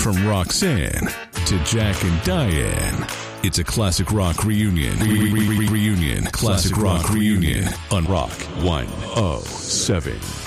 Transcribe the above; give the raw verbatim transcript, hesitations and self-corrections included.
From Roxanne to Jack and Diane, it's a classic rock reunion. Re- re- re- reunion. Classic rock reunion on Rock one oh seven.